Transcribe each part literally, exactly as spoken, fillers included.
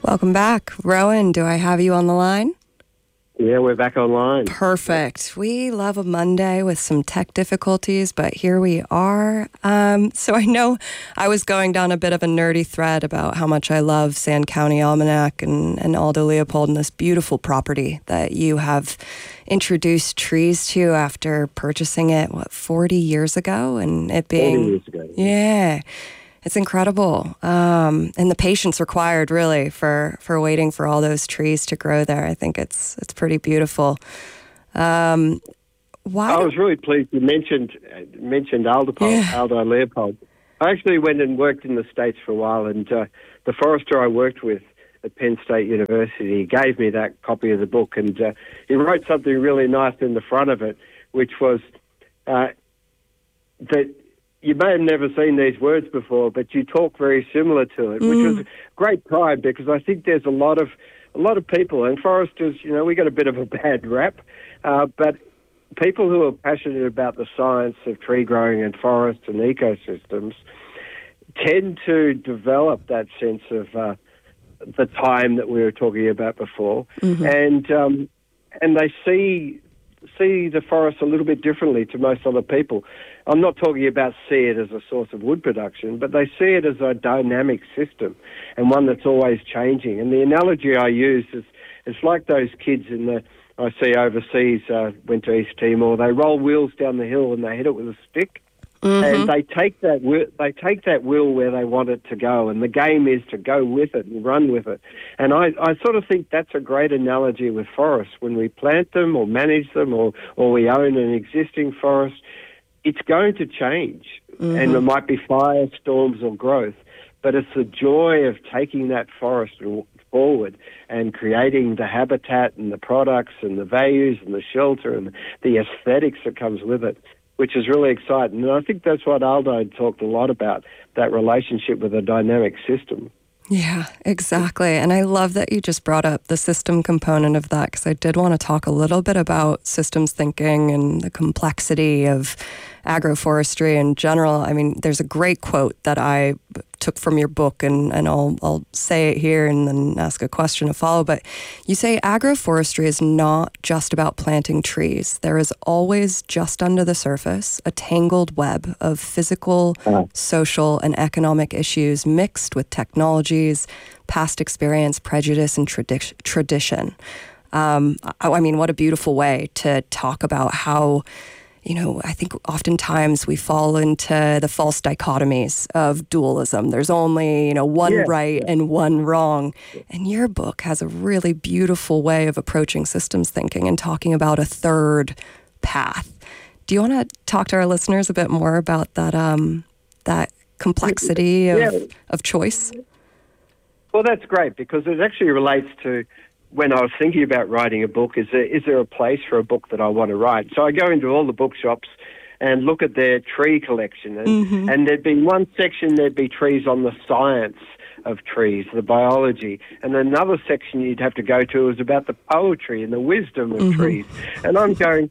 Welcome back. Rowan, do I have you on the line? Yeah, we're back online. Perfect. We love a Monday with some tech difficulties, but here we are. Um, so I know I was going down a bit of a nerdy thread about how much I love Sand County Almanac and, and Aldo Leopold and this beautiful property that you have introduced trees to after purchasing it, what, forty years ago? And it being... forty years ago. Yeah. It's incredible. Um, and the patience required, really, for, for waiting for all those trees to grow there. I think it's it's pretty beautiful. Um, why? I was really pleased you mentioned mentioned Aldo, Yeah. Aldo Leopold. I actually went and worked in the States for a while, and uh, the forester I worked with at Penn State University gave me that copy of the book, and uh, he wrote something really nice in the front of it, which was uh, that you may have never seen these words before, but you talk very similar to it, Mm. which was great pride, because I think there's a lot of a lot of people, and foresters, you know, we got a bit of a bad rap, uh, but people who are passionate about the science of tree growing and forests and ecosystems tend to develop that sense of uh, the time that we were talking about before, Mm-hmm. and um, and they see see the forest a little bit differently to most other people. I'm not talking about see it as a source of wood production, but they see it as a dynamic system and one that's always changing. And the analogy I use is it's like those kids in the I see overseas, uh, went to East Timor, they roll wheels down the hill and they hit it with a stick. Mm-hmm. And they take that wheel, they take that wheel where they want it to go, and the game is to go with it and run with it. And I, I sort of think that's a great analogy with forests. When we plant them or manage them, or, or we own an existing forest, it's going to change. Mm-hmm. And there might be fire, storms, or growth, but it's the joy of taking that forest forward and creating the habitat and the products and the values and the shelter and the aesthetics that comes with it, which is really exciting. And I think that's what Aldo talked a lot about, that relationship with a dynamic system. Yeah, exactly. And I love that you just brought up the system component of that, because I did want to talk a little bit about systems thinking and the complexity of agroforestry in general. I mean, there's a great quote that I took from your book, and, and I'll, I'll say it here and then ask a question to follow. But you say agroforestry is not just about planting trees. There is always, just under the surface, a tangled web of physical, uh-huh. social, and economic issues mixed with technologies, past experience, prejudice, and tradi- tradition. Um, I, I mean, what a beautiful way to talk about how, you know, I think oftentimes we fall into the false dichotomies of dualism. There's only, you know, one yeah, right yeah. and one wrong. And your book has a really beautiful way of approaching systems thinking and talking about a third path. Do you want to talk to our listeners a bit more about that um, that complexity of, yeah. of choice? Well, that's great, because it actually relates to when I was thinking about writing a book, is there, is there a place for a book that I want to write? So I go into all the bookshops and look at their tree collection. And, mm-hmm. and there'd be one section, there'd be trees on the science of trees, the biology. And another section you'd have to go to was about the poetry and the wisdom of mm-hmm. trees. And I'm going,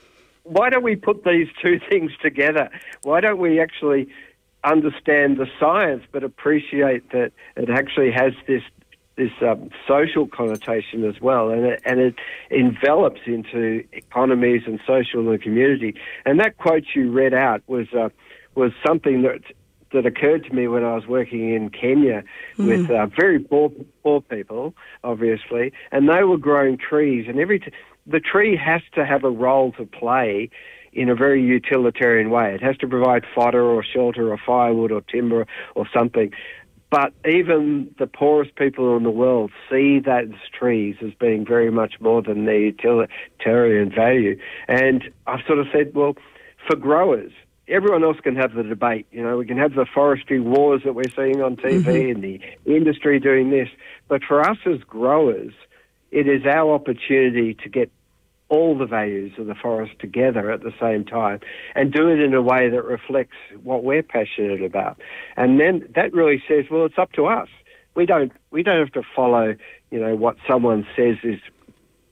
why don't we put these two things together? Why don't we actually understand the science but appreciate that it actually has this this um, social connotation as well, and it, and it envelops into economies and social and community. And that quote you read out was uh, was something that that occurred to me when I was working in Kenya mm. with uh, very poor, poor people, obviously, and they were growing trees, and every t- the tree has to have a role to play in a very utilitarian way. It has to provide fodder or shelter or firewood or timber or something. But even the poorest people in the world see those trees as being very much more than their utilitarian value. And I've sort of said, well, for growers, everyone else can have the debate. You know, we can have the forestry wars that we're seeing on T V mm-hmm. and the industry doing this. But for us as growers, it is our opportunity to get all the values of the forest together at the same time and do it in a way that reflects what we're passionate about. And then that really says, well, it's up to us. We don't we don't have to follow, you know, what someone says is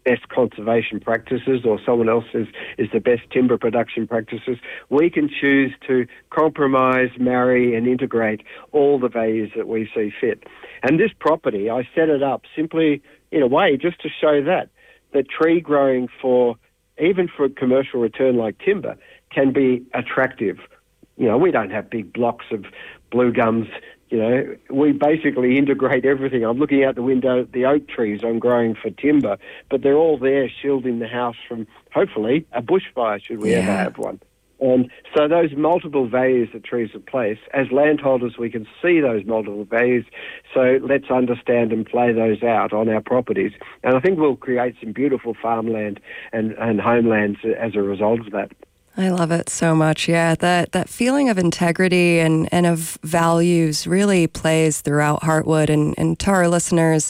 best conservation practices or someone else says is the best timber production practices. We can choose to compromise, marry and integrate all the values that we see fit. And this property, I set it up simply in a way just to show that, that tree growing for, even for a commercial return like timber, can be attractive. You know, we don't have big blocks of blue gums. You know, we basically integrate everything. I'm looking out the window at the oak trees I'm growing for timber, but they're all there shielding the house from, hopefully, a bushfire should we Yeah. ever have one. And so those multiple values that trees have placed, as landholders we can see those multiple values, so let's understand and play those out on our properties. And I think we'll create some beautiful farmland and, and homelands as a result of that. I love it so much. Yeah, that that feeling of integrity and, and of values really plays throughout Heartwood. And, and to our listeners,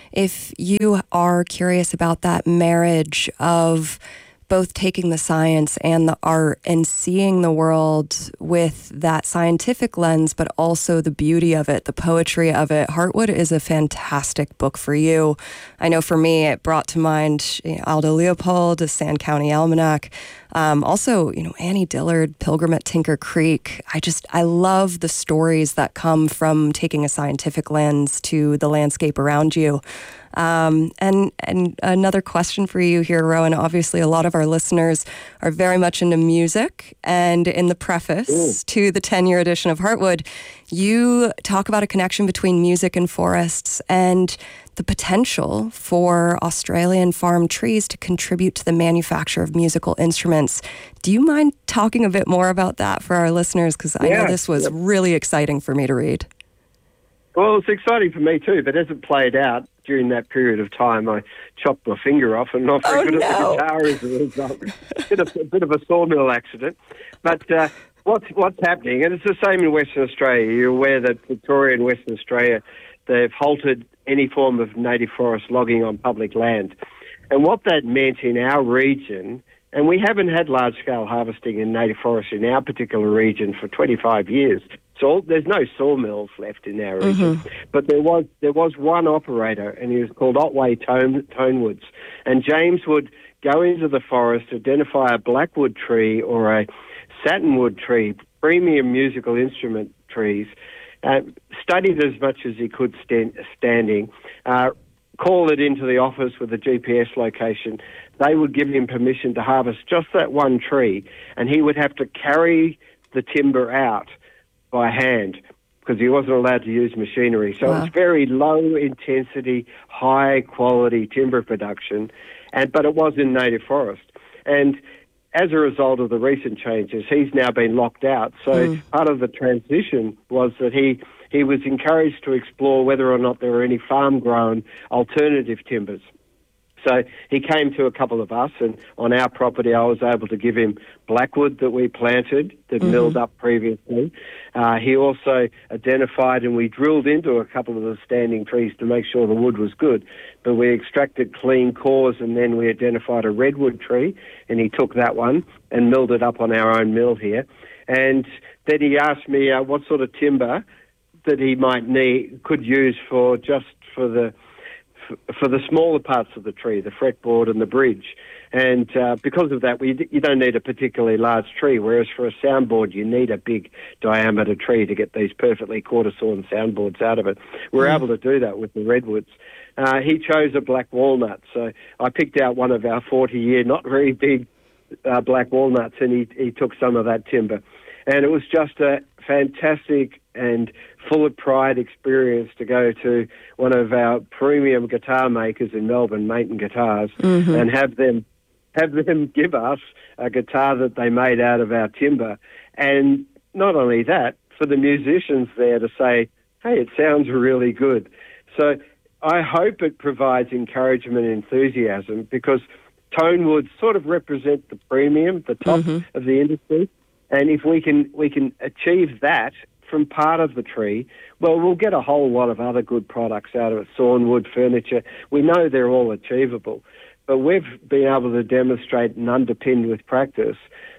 if you are curious about that marriage of both taking the science and the art and seeing the world with that scientific lens, but also the beauty of it, the poetry of it, Heartwood is a fantastic book for you. I know for me, it brought to mind you know, Aldo Leopold, a Sand County Almanac. Um, also, you know, Annie Dillard, Pilgrim at Tinker Creek. I just, I love the stories that come from taking a scientific lens to the landscape around you. Um, and and another question for you here, Rowan. Obviously, a lot of our listeners are very much into music, and in the preface Ooh. to the ten-year edition of Heartwood, you talk about a connection between music and forests and the potential for Australian farm trees to contribute to the manufacture of musical instruments. Do you mind talking a bit more about that for our listeners? Because I yeah. know this was yep. really exciting for me to read. Well, it's exciting for me too, but as it played out during that period of time, I chopped my finger off and not very oh, good no. at the guitar as a result. bit of, a bit of a sawmill accident. But uh, what's what's happening, and it's the same in Western Australia. You're aware that Victoria and Western Australia, they've halted any form of native forest logging on public land. And what that meant in our region, and we haven't had large-scale harvesting in native forest in our particular region for twenty-five years, so there's no sawmills left in our region. Mm-hmm. But there was there was one operator, and he was called Otway Tone, Tonewoods. And James would go into the forest, identify a blackwood tree or a satinwood tree, premium musical instrument trees, uh, studied as much as he could stand, standing, uh, call it into the office with a G P S location. They would give him permission to harvest just that one tree, and he would have to carry the timber out by hand because he wasn't allowed to use machinery. So wow. It's very low intensity, high quality timber production, and but it was in native forest. And as a result of the recent changes, he's now been locked out. So mm. part of the transition was that he, he was encouraged to explore whether or not there were any farm-grown alternative timbers. So he came to a couple of us, and on our property I was able to give him blackwood that we planted, that mm-hmm. milled up previously. Uh, he also identified, and we drilled into a couple of the standing trees to make sure the wood was good, but we extracted clean cores, and then we identified a redwood tree, and he took that one and milled it up on our own mill here. And then he asked me uh, what sort of timber that he might need, could use for just for the for the smaller parts of the tree, the fretboard and the bridge. And uh, because of that, we, you don't need a particularly large tree, whereas for a soundboard, you need a big diameter tree to get these perfectly quarter-sawn soundboards out of it. We're mm. able to do that with the redwoods. Uh, he chose a black walnut, so I picked out one of our forty-year, not very big uh, black walnuts, and he, he took some of that timber. And it was just a fantastic and full of pride experience to go to one of our premium guitar makers in Melbourne, Maton Guitars, mm-hmm. and have them have them give us a guitar that they made out of our timber. And not only that, for the musicians there to say, hey, it sounds really good. So I hope it provides encouragement and enthusiasm, because Tonewoods sort of represent the premium, the top mm-hmm. of the industry. And if we can we can achieve that from part of the tree, well, we'll get a whole lot of other good products out of it, sawnwood, furniture. We know they're all achievable, but we've been able to demonstrate and underpin with practice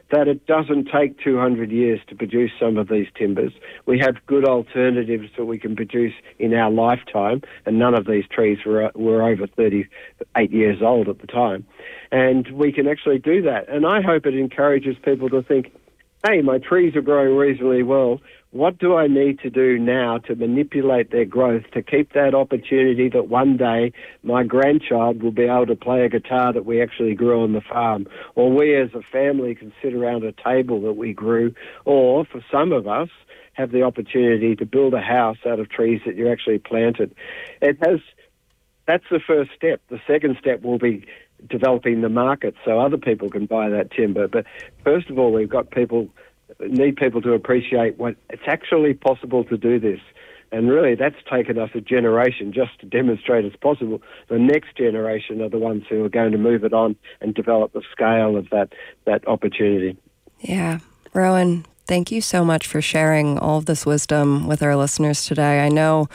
that it doesn't take two hundred years to produce some of these timbers. We have good alternatives that we can produce in our lifetime, and none of these trees were, were over thirty-eight years old at the time. And we can actually do that. And I hope it encourages people to think, hey, my trees are growing reasonably well. What do I need to do now to manipulate their growth to keep that opportunity that one day my grandchild will be able to play a guitar that we actually grew on the farm, or we as a family can sit around a table that we grew, or for some of us have the opportunity to build a house out of trees that you actually planted. It has, that's the first step. The second step will be developing the market so other people can buy that timber. But first of all, we've got people need people to appreciate what it's actually possible to do this. And really, that's taken us a generation just to demonstrate it's possible. The next generation are the ones who are going to move it on and develop the scale of that, that opportunity. Yeah. Rowan, thank you so much for sharing all of this wisdom with our listeners today. I know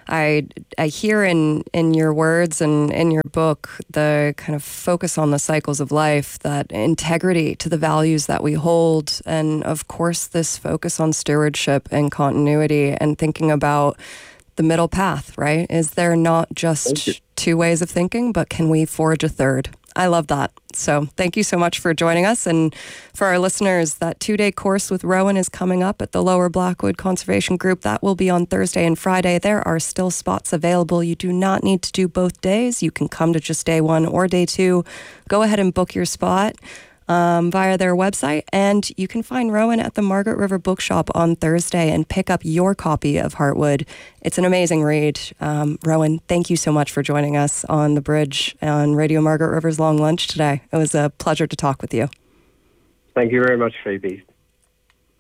I I hear in, in your words and in your book the kind of focus on the cycles of life, that integrity to the values that we hold, and of course this focus on stewardship and continuity and thinking about the middle path, right? Is there not just two ways of thinking, but can we forge a third? I love that. So thank you so much for joining us. And for our listeners, that two-day course with Rowan is coming up at the Lower Blackwood Conservation Group. That will be on Thursday and Friday. There are still spots available. You do not need to do both days. You can come to just day one or day two. Go ahead and book your spot um, via their website. And you can find Rowan at the Margaret River Bookshop on Thursday and pick up your copy of Heartwood. It's an amazing read. Um, Rowan, thank you so much for joining us on The Bridge on Radio Margaret River's Long Lunch today. It was a pleasure to talk with you. Thank you very much, Phoebe.